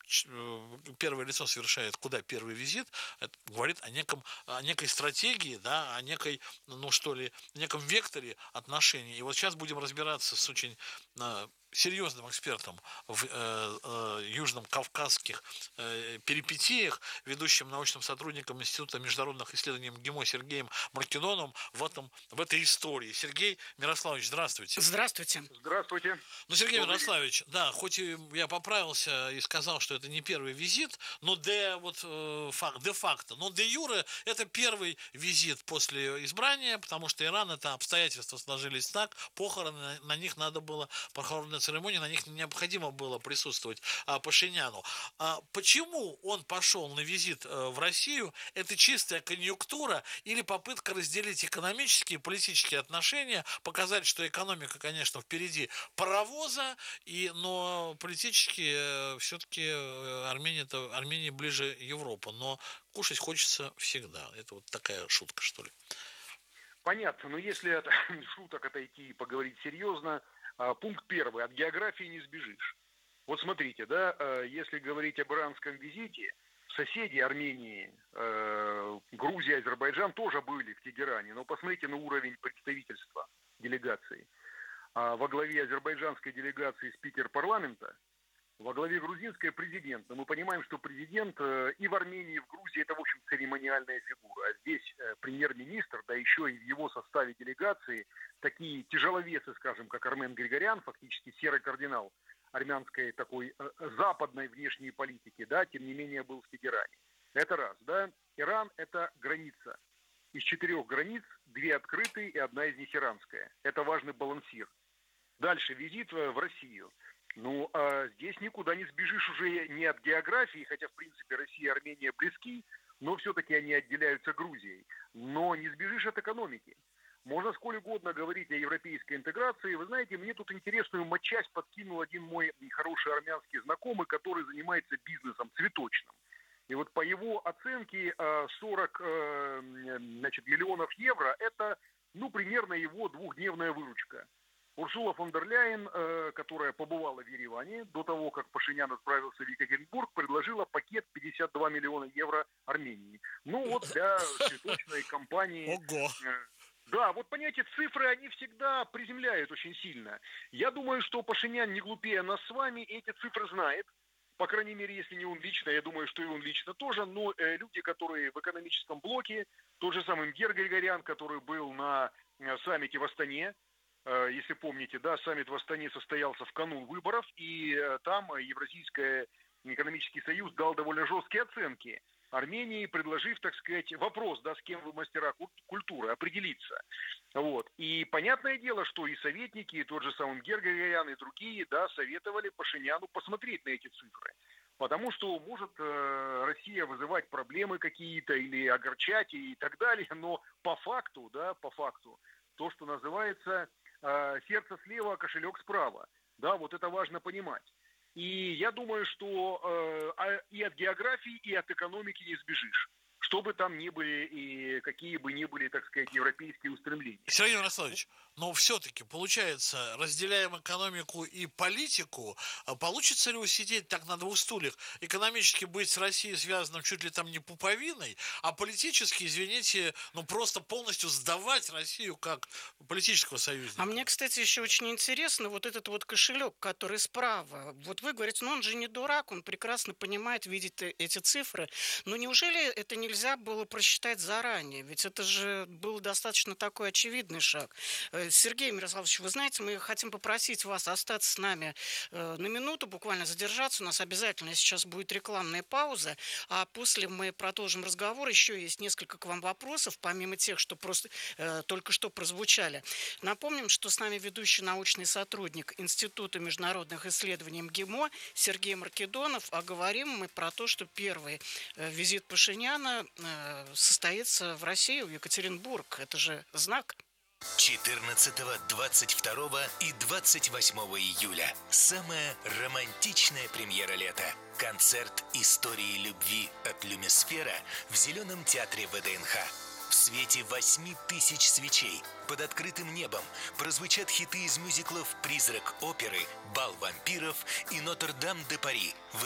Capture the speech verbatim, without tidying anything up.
первое лицо совершает куда первый визит, это говорит о неком, о некой стратегии, да, о некой, ну что ли, неком векторе отношений. И вот сейчас будем разбираться с очень серьезным экспертом в э, э, южном кавказских э, перипетиях, ведущим научным сотрудником Института международных исследований МГИМО Сергеем Маркедоновым в, этом, в этой истории. Сергей Мирославович, здравствуйте. Здравствуйте. Здравствуйте. Ну, Сергей Добрый Мирославович, день. Да, хоть и я поправился и сказал, что это не первый визит, но де, вот, э, факт, де-факто, но де-юре это первый визит после избрания, потому что Иран, это обстоятельства сложились так, похороны, на, на них надо было, похоронная церемония, на них необходимо было присутствовать а, Пашиняну. А почему он пошел на визит а, в Россию? Это чистая конъюнктура или попытка разделить экономические и политические отношения, показать, что экономика, конечно, впереди паровоза, и, но политически э, все-таки Армения, это, Армения ближе Европа, но кушать хочется всегда. Это вот такая шутка, что ли. Понятно, но если от шуток отойти и поговорить серьезно, пункт первый, от географии не сбежишь. Вот смотрите, да, если говорить об иранском визите, соседи Армении, Грузия, Азербайджан тоже были в Тегеране, но посмотрите на уровень представительства делегации. Во главе азербайджанской делегации спикер парламента, во главе грузинской президент. Но мы понимаем, что президент и в Армении, и в Грузии это, в общем, церемониальная фигура. А здесь премьер-министр, да еще и в его составе делегации такие тяжеловесы, скажем, как Армен Григорян, фактически серый кардинал армянской такой западной внешней политики, да, тем не менее был в Тегеране. Это раз, да. Иран – это граница. Из четырех границ две открытые и одна из них иранская. Это важный балансир. Дальше визит в Россию. Ну, а здесь никуда не сбежишь уже не от географии, хотя, в принципе, Россия и Армения близки, но все-таки они отделяются Грузией. Но не сбежишь от экономики. Можно сколь угодно говорить о европейской интеграции. Вы знаете, мне тут интересную матчасть подкинул один мой хороший армянский знакомый, который занимается бизнесом цветочным. И вот по его оценке сорок значит, миллионов евро – это, ну, примерно его двухдневная выручка. Урсула фон дер Ляйен, э, которая побывала в Ереване до того, как Пашинян отправился в Екатеринбург, предложила пакет пятьдесят два миллиона евро Армении. Ну вот для цветочной компании. Ого! Э, да, вот понимаете, цифры, они всегда приземляют очень сильно. Я думаю, что Пашинян не глупее нас с вами, и эти цифры знает. По крайней мере, если не он лично, я думаю, что и он лично тоже. Но э, люди, которые в экономическом блоке, тот же самый Мгер Григорян, который был на э, саммите в Астане, если помните, да, саммит в Астане состоялся в канун выборов, и там Евразийский экономический союз дал довольно жесткие оценки Армении, предложив, так сказать, вопрос, да, с кем вы мастера культуры, определиться. Вот. И понятное дело, что и советники, и тот же самый Гергорян, и другие, да, советовали Пашиняну посмотреть на эти цифры. Потому что может э, Россия вызывать проблемы какие-то или огорчать и так далее, но по факту, да, по факту, то, что называется сердце слева, кошелек справа. Да, вот это важно понимать. И я думаю, что э, и от географии, и от экономики не сбежишь. Что бы там ни были и какие бы ни были, так сказать, европейские устремления. Сергей Ярославович, но все-таки, получается, разделяем экономику и политику, получится ли усидеть так на двух стульях? Экономически быть с Россией связанным чуть ли там не пуповиной, а политически, извините, ну просто полностью сдавать Россию как политического союзника. А мне, кстати, еще очень интересно вот этот вот кошелек, который справа. Вот вы говорите, ну он же не дурак, он прекрасно понимает, видит эти цифры. Но неужели это нельзя Нельзя было просчитать заранее, ведь это же был достаточно такой очевидный шаг. Сергей Мирославович, вы знаете, мы хотим попросить вас остаться с нами на минуту, буквально задержаться. У нас обязательно сейчас будет рекламная пауза, а после мы продолжим разговор. Еще есть несколько к вам вопросов, помимо тех, что просто э, только что прозвучали. Напомним, что с нами ведущий научный сотрудник Института международных исследований МГИМО Сергей Маркедонов, а говорим мы про то, что первый э, визит Пашиняна состоится в Россию, в Екатеринбург. Это же знак. четырнадцатого, двадцать второго и двадцать восьмого июля. Самая романтичная премьера лета. Концерт истории любви от Люмисфера в Зеленом театре ВДНХ. В свете восьми тысяч свечей под открытым небом прозвучат хиты из мюзиклов «Призрак оперы», «Бал вампиров» и «Нотр-Дам де Пари».